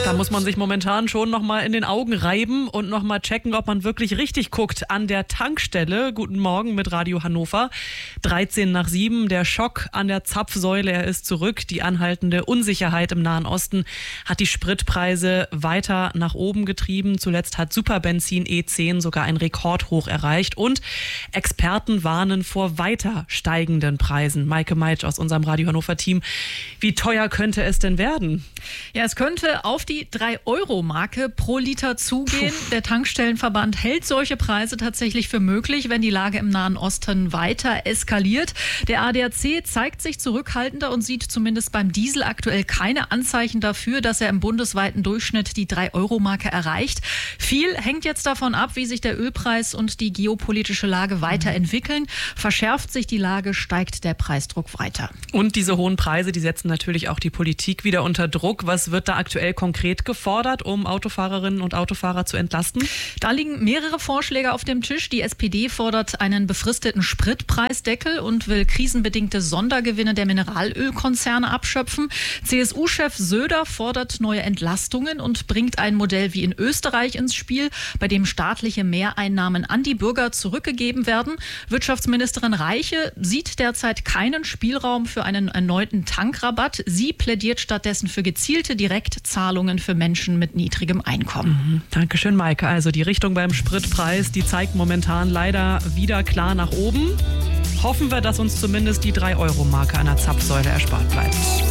Da muss man sich momentan schon nochmal in den Augen reiben und nochmal checken, ob man wirklich richtig guckt an der Tankstelle. Guten Morgen mit Radio Hannover. 6:13. Der Schock an der Zapfsäule, er ist zurück. Die anhaltende Unsicherheit im Nahen Osten hat die Spritpreise weiter nach oben getrieben. Zuletzt hat Superbenzin E10 sogar ein Rekordhoch erreicht. Und Experten warnen vor weiter steigenden Preisen. Maike Meitsch aus unserem Radio Hannover-Team. Wie teuer könnte es denn werden? Ja, es könnte auf die 3-Euro-Marke pro Liter zugehen. Der Tankstellenverband hält solche Preise tatsächlich für möglich, wenn die Lage im Nahen Osten weiter eskaliert. Der ADAC zeigt sich zurückhaltender und sieht zumindest beim Diesel aktuell keine Anzeichen dafür, dass er im bundesweiten Durchschnitt die 3-Euro-Marke erreicht. Viel hängt jetzt davon ab, wie sich der Ölpreis und die geopolitische Lage weiterentwickeln. Verschärft sich die Lage, steigt der Preisdruck weiter. Und diese hohen Preise, die setzen natürlich auch die Politik wieder unter Druck. Was wird da aktuell konkret gefordert, um Autofahrerinnen und Autofahrer zu entlasten? Da liegen mehrere Vorschläge auf dem Tisch. Die SPD fordert einen befristeten Spritpreisdeckel und will krisenbedingte Sondergewinne der Mineralölkonzerne abschöpfen. CSU-Chef Söder fordert neue Entlastungen und bringt ein Modell wie in Österreich ins Spiel, bei dem staatliche Mehreinnahmen an die Bürger zurückgegeben werden. Wirtschaftsministerin Reiche sieht derzeit keinen Spielraum für einen erneuten Tankrabatt. Sie plädiert stattdessen für gezielte Direktzahlungen für Menschen mit niedrigem Einkommen. Dankeschön, Maike. Also die Richtung beim Spritpreis, die zeigt momentan leider wieder klar nach oben. Hoffen wir, dass uns zumindest die 3-Euro-Marke an der Zapfsäule erspart bleibt.